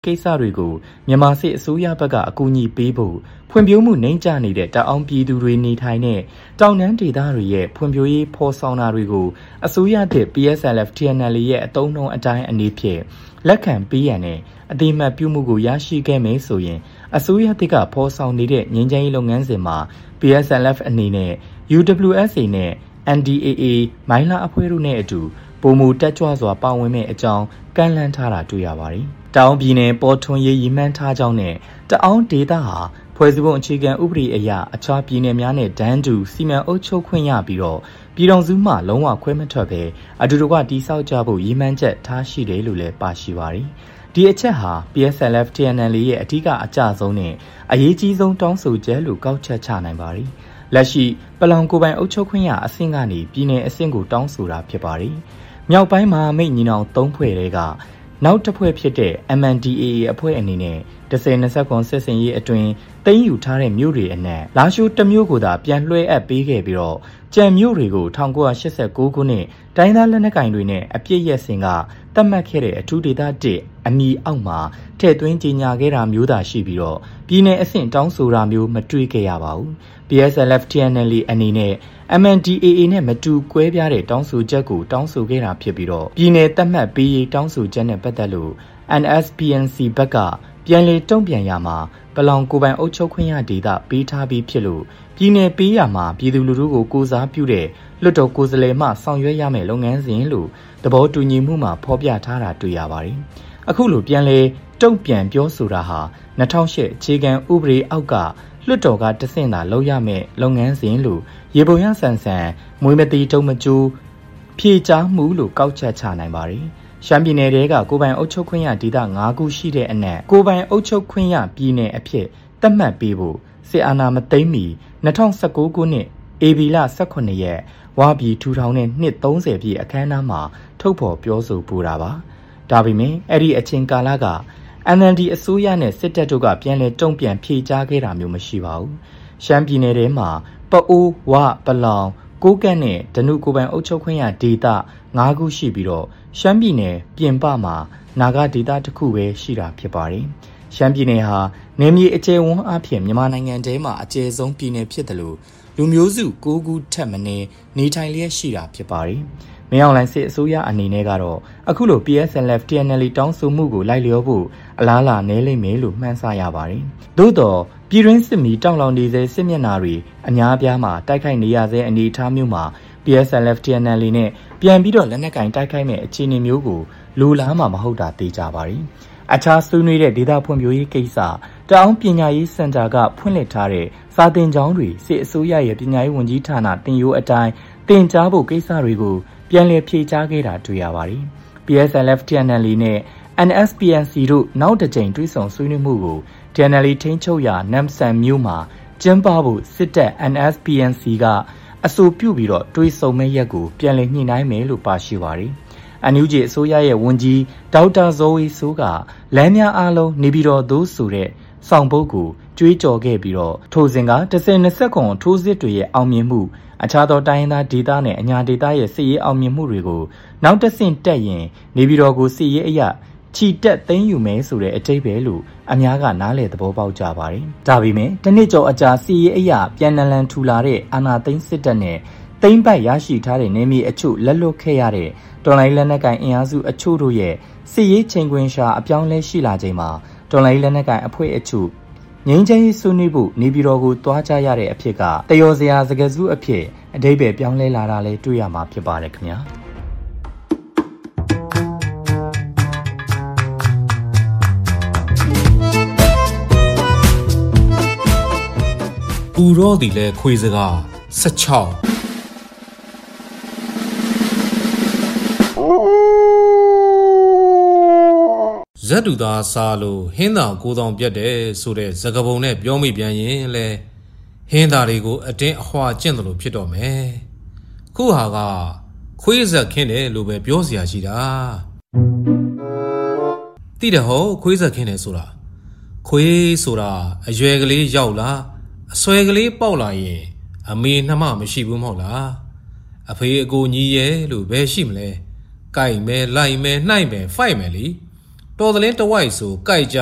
ကိစ္စတွေကိုမြန်မာစစ်အစိုးရဘက်ကအကူအညီပေးဖို့ဖွံ့ဖြိုးမှုနှိမ့်ကျနေတဲ့တအောင်းပြည်သူတွေနေထိုင်တဲ့တောင်တန်းဒေသတွေရဲ့ဖွံ့ဖြိုးရေးဖော်ဆောင်တာတွေကိုအစိုးရတဲ့ PSLF TNLA ရဲ့အတုံးနှုံအတိုင်းအနေဖြင့်လက်ခံပေးရန်နဲ့အတိအမှတ်ပြုမှုကိုရရှိခဲ့မယ်ဆိုရင်အစိုးရတစ်ကဖော်ဆောင်နေတဲ့ငြိမ်းချမ်းရေးလုပ်ငန်းစဉ်မှာ PSLF အနေနဲ့ UWSA နဲ့ NDAA မိုင်းလာအဖွဲ့တို့နဲ့အတူပုံမူတက်ကြွစွာပါဝင်မဲ့အကြောင်းကန့်လန့်ထားတာတွေ့ရပါတယ်။တောင်ပြည်နယ်ပေါ်ထွန်းရေးရည်မှန်းထားကြောင်းနဲ့တအောင်းဒေသဟာဖွဲ့စည်းပုံအခြေခံဥပဒေအရအခြားပြည်နယ်များနဲ့ဒန်းတူစီမံအုပ်ချုပ်ခွင့်ရပြီးတော့ပြည်ထောင်စုမှလုံးဝခွဲမထွက်ပဲအတူတကွတည်ဆောက်ကြဖို့ရည်မှန်းချက်ထားရှိတယ်လို့လည်းပါရှိပါတယ်။ဒီအချက်ဟာ PSLF TNLA ရဲ့အထူးအကြဆုံးနဲ့အရေးကြီးဆုံးတောင်းဆိုချက်လို့ကောက်ချက်ချနိုင်ပါတယ်။လက်ရှိပလောင်ကိုယ်ပိုင်အုပ်ချုပ်ခွင့်ရအဆင့်ကနေပြည်နယ်အဆင့်ကိုတောင်းဆိုတာဖြစ်ပါတယ်။မြောက်ပိုင်းမှာမိတ်ညီနောင်၃ဖွဲ့တွေကနောက်တစ်ဖွဲ့ဖြစ်တဲ့ MNDAA အဖွဲ့အနေနဲ့10-20စစ်စင်ရေးအတွင်းသိမ်းယူထားတဲ့မြို့တွေအနက်လာရှိုးတစ်မြို့ကိုသာပြန်လွှဲအပ်ပေးခဲ့ပြီးတော့ကြံမြို့တွေကို1989ခုနှစ်တိုင်းသားလက်နက်ကိုင်တွေနဲ့အပြစ်ရက်စင်ကသတ်မှတ်ခဲ့တဲ့အထူးဒေသ1အမီအောက်မှာထည့်သွင်းကြေညာခဲ့တာမျိုးသာရှိပြီးတော့ပြည်내အဆင့်တောင်းဆိုတာမျိုးမတွေ့ခဲ့ရပါဘူး။ PSLF TNLA အနေနဲ့ MNDAA နဲ့မတူကွဲပြားတဲ့တောင်းဆိုချက်ကိုတောင်းဆိုခဲ့တာဖြစ်ပြီးတော့ပြည်내သတ်မှတ်ပေးရေးတောင်းဆိုချက်နဲ့ပတ်သက်လို့ NSPNC ဘက်ကပြန်လေတုံ့ပြန်ရမှာပလောင်ကိုယ်ပိုင်အုပ်ချုပ်ခွင့်ရဒေသပေးထားပြီးဖြစ်လို့ပြည်내ပေးရမှာပြည်သူလူထုကိုကိုစားပြုတဲ့လွတ်တော်ကိုယ်စားလှယ်မှဆောင်ရွက်ရမယ့်လုပ်ငန်းစဉ်လို့သဘောတူညီမှုမှာဖော်ပြထားတာတွေ့ရပါတယ်။အခုလိုပြန်လေတုံ့ပြန်ပြောဆိုတာဟာ2008အခြေခံဥပဒေအောက်ကလွတ်တော်ကတဆင့်သာလုပ်ရမယ့်လုပ်ငန်းစဉ်လို့ရေပုံရဆန်ဆန်မွေးမတိတုံးမကျိုးဖြေချမှုလို့ကောက်ချက်ချနိုင်ပါတယ်။ရှမ်းပြည်နယ်တဲကကိုပိုင်အုပ်ချုပ်ခွင့်ရဒေသ9ခုရှိတဲ့အနက်ကိုပိုင်အုပ်ချုပ်ခွင့်ရပြည်နယ်အဖြစ်သတ်မှတ်ပေးဖို့စစ်အာဏာမသိမ်းမီ2019ခုနှစ်ဧပြီလ18ရက်ဝါပြည်ထူထောင်တဲ့နှစ်30ပြည့်အခမ်းအနားမှာထုတ်ဖော်ပြောဆိုပူတာပါ။ဒါပေမဲ့အဲ့ဒီအချိန်ကာလကNLD အစိုးရနဲ့စစ်တပ်တို့ကပြန်လည်တုံ့ပြန်ဖြေကြားခဲ့တာမျိုးမရှိပါဘူး။ရှမ်းပြည်နယ်ထဲမှာပအိုးဝပလောင်ကိုကန့်နဲ့ဒနုကိုပိုင်အုပ်ချုပ်ခွင့်ရဒေသ9ခုရှိပြီးတော့ရှမ်းပြည်နယ်ပြင်ပမှာနာဂဒေသတစ်ခုပဲရှိတာဖြစ်ပါတယ်။ရှမ်းပြည်နယ်ဟာနယ်မြေအကျယ်ဝန်းအဖြစ်မြန်မာနိုင်ငံထဲမှာအကျယ်ဆုံးပြည်နယ်ဖြစ်တယ်လို့လူမျိုးစု9ခုထက်မနည်းနေထိုင်လျက်ရှိတာဖြစ်ပါတယ်။မင်းအောင်လှိုင်စစ်အစိုးရအနေနဲ့ကတော့အခုလို PSLF TNLA တောင်းဆိုမှုကိုလိုက်လျောဖို့အလားလာနည်းလိမ့်မယ်လို့မှန်းဆရပါတယ်။သို့တော့ပြည်တွင်းစစ်မီတောက်လောင်နေစေစစ်မျက်နှာတွေအများပြားမှာတိုက်ခိုက်နေရတဲ့အနေအထားမျိုးမှာ PSLF TNLA နဲ့ပြန်ပြီးတော့လက်နက်ကင်တိုက်ခိုက်မဲ့အခြေအနေမျိုးကိုလူလားမှာမဟုတ်တာသိကြပါဘူး။အခြားဆွေးနွေးတဲ့ဒေသဖွံ့ဖြိုးရေးကိစ္စတအောင်းပညာရေးစင်တာကဖွင့်လှစ်ထားတဲ့စာသင်ကျောင်းတွေစစ်အစိုးရရဲ့ပညာရေးဝန်ကြီးဌာနတင်ရိုးအတိုင်းတင်ကြားဖို့ကိစ္စတွေကိုပြန်လည်ဖြေကြားခဲ့တာတွေ့ရပါတယ်။ PSLF TNLA နဲ့ NSPNC တို့နောက်တစ်ကြိမ်တွဲဆောင်ဆွေးနွေးမှုကို TNLA ထိန်းချုပ်ရာနမ်ဆန်မြို့မှာကျင်းပဖို့စစ်တပ် NSPNC ကအဆိုပြုပြီးတော့တွဲဆောင်မဲ့ရက်ကိုပြန်လည်ညှိနှိုင်းမယ်လို့ပါရှိပါတယ်။ NUG အစိုးရရဲ့ဝန်ကြီးဒေါက်တာဇော်ဝေဆိုးကလမ်းများအားလုံးနေပြည်တော်သို့ဆိုတဲ့ဆောင်ပုဒ်ကိုကြွေးကြော်ခဲ့ပြီးတော့ထိုစဉ်က10-20ထိုးစစ်တွေရဲ့အောင်မြင်မှုအခြားသောတိုင်းရင်းသားဒေသနဲ့အညာဒေသရဲ့စစ်ရေးအောင်မြင်မှုတွေကိုနောက်တစ်ဆင့်တက်ရင်နေပြည်တော်ကိုစစ်ရေးအရာချီတက်သိမ်းယူမယ်ဆိုတဲ့အတိတ်ပဲလို့အများကနားလည်သဘောပေါက်ကြပါတယ်။ဒါပေမဲ့တနစ်ကျော်အကြာစစ်ရေးအရာပြန်နလန်ထူလာတဲ့အာဏာသိမ်းစစ်တပ်နဲ့သိမ်းပိုက်ရရှိထားတဲ့နေမြေအချို့လက်လွတ်ခဲ့ရတဲ့တော်လိုင်းလက်နက်ကိုင်အင်အားစုအချို့တို့ရဲ့စစ်ရေးချိန်ခွင်ရှာအပြောင်းလဲရှိလာချိန်မှာတော်လိုင်းလက်နက်ကိုင်အဖွဲ့အချို့ငြိမ်းချမ်းရေးဆွေးနွေးဖို့နေပြည်တော်ကိုတွားကြရတဲ့အဖြစ်ကတယောစရာစကားစုအဖြစ်အဓိပ္ပာယ်ပြောင်းလဲလာတာလဲတွေ့ရမှာဖြစ်ပါတယ်ခင်ဗျာပူရောသည်လဲခွေစကား16ဇက်တူသားစားလို့ဟင်းသာကိုတောင်ပြတ်တယ်ဆိုတဲ့စကားပုံနဲ့ပြောမိပြန်ရင်လဲဟင်းသာတွေကိုအတင်းအဟွာကျင့်တယ်လို့ဖြစ်တော့မယ်ခုဟာကခွေးဇက်ခင်းတယ်လို့ပဲပြောเสียရှိတာတိတယ်ဟုတ်ခွေးဇက်ခင်းတယ်ဆိုတာခွေးဆိုတာအရွယ်ကလေးရောက်လာအဆွဲကလေးပေါက်လာရင်အမေနှမမရှိဘူးမဟုတ်လားအဖေအကိုညီရဲ့လို့ဘယ်ရှိမလဲကြိုက်မယ်လိုက်မယ်နှိုက်မယ်ဖိုက်မယ်လी တော်သလင်းတဝိုက်ဆိုကြိုက်ကြ